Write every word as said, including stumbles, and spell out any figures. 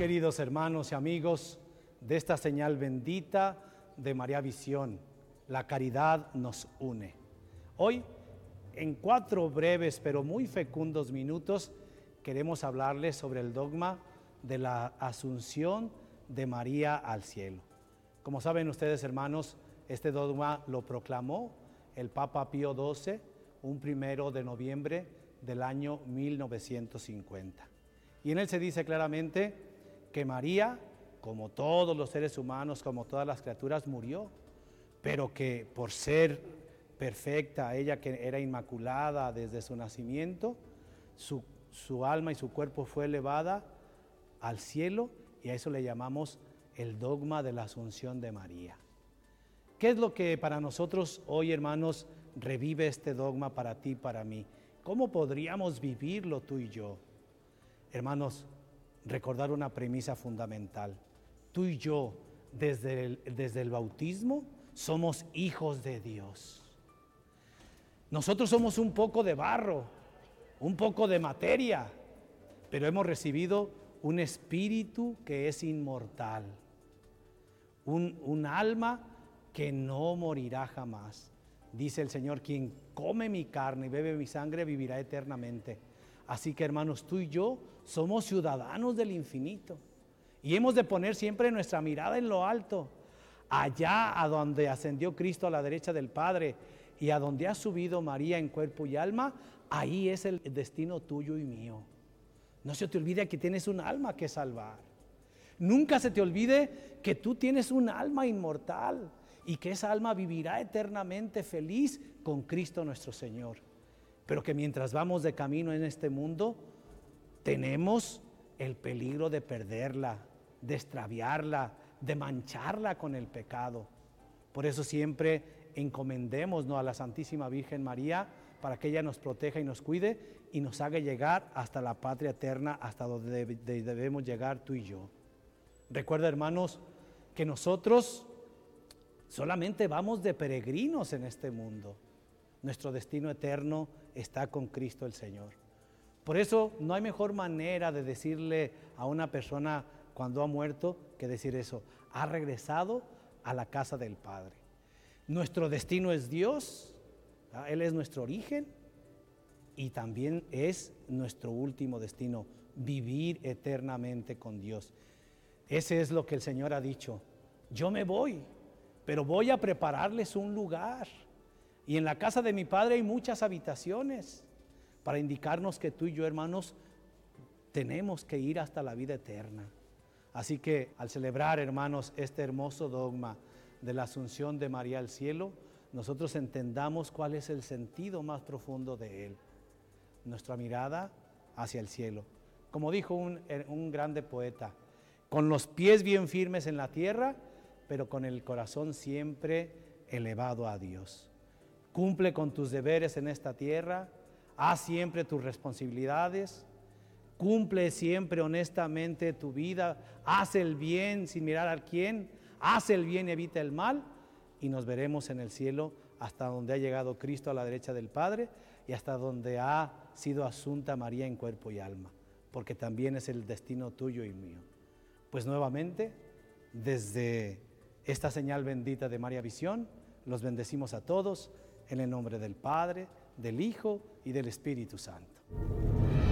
queridos hermanos y amigos de esta señal bendita de María Visión, la caridad nos une. Hoy, en cuatro breves pero muy fecundos minutos, queremos hablarles sobre el dogma de la Asunción de María al cielo. Como saben ustedes, hermanos, este dogma lo proclamó el Papa Pío doce, un primero de noviembre del año mil novecientos cincuenta. Y en él se dice claramente que María, como todos los seres humanos, como todas las criaturas, murió, pero que por ser perfecta, ella que era inmaculada desde su nacimiento, su, su alma y su cuerpo fue elevada al cielo, y a eso le llamamos el dogma de la Asunción de María. ¿Qué es lo que para nosotros hoy, hermanos, revive este dogma para ti y para mí? ¿Cómo podríamos vivirlo tú y yo? Hermanos, recordar una premisa fundamental. Tú y yo, desde el, desde el bautismo, somos hijos de Dios. Nosotros somos un poco de barro, un poco de materia, pero hemos recibido un espíritu que es inmortal, un, un alma que no morirá jamás. Dice el Señor: quien come mi carne y bebe mi sangre vivirá eternamente. Así que, hermanos, tú y yo somos ciudadanos del infinito y hemos de poner siempre nuestra mirada en lo alto, allá a donde ascendió Cristo a la derecha del Padre y a donde ha subido María en cuerpo y alma. Ahí es el destino tuyo y mío. No se te olvide que tienes un alma que salvar. Nunca se te olvide que tú tienes un alma inmortal y que esa alma vivirá eternamente feliz con Cristo nuestro Señor. Pero que mientras vamos de camino en este mundo, tenemos el peligro de perderla, de extraviarla, de mancharla con el pecado. Por eso siempre encomendémonos a la Santísima Virgen María para que ella nos proteja y nos cuide y nos haga llegar hasta la patria eterna, hasta donde debemos llegar tú y yo. Recuerda, hermanos, que nosotros solamente vamos de peregrinos en este mundo. Nuestro destino eterno está con Cristo el Señor. Por eso no hay mejor manera de decirle a una persona cuando ha muerto que decir eso: ha regresado a la casa del Padre. Nuestro destino es Dios, ¿verdad? Él es nuestro origen y también es nuestro último destino, vivir eternamente con Dios. Ese es lo que el Señor ha dicho: yo me voy, pero voy a prepararles un lugar. Y en la casa de mi Padre hay muchas habitaciones, para indicarnos que tú y yo, hermanos, tenemos que ir hasta la vida eterna. Así que al celebrar, hermanos, este hermoso dogma de la Asunción de María al cielo, nosotros entendamos cuál es el sentido más profundo de él. Nuestra mirada hacia el cielo. Como dijo un, un grande poeta: con los pies bien firmes en la tierra, pero con el corazón siempre elevado a Dios. Cumple con tus deberes en esta tierra, haz siempre tus responsabilidades, cumple siempre honestamente tu vida, haz el bien sin mirar a quién, haz el bien y evita el mal, y nos veremos en el cielo hasta donde ha llegado Cristo a la derecha del Padre y hasta donde ha sido asunta María en cuerpo y alma, porque también es el destino tuyo y mío. Pues nuevamente, desde esta señal bendita de María Visión, los bendecimos a todos en el nombre del Padre, del Hijo y del Espíritu Santo.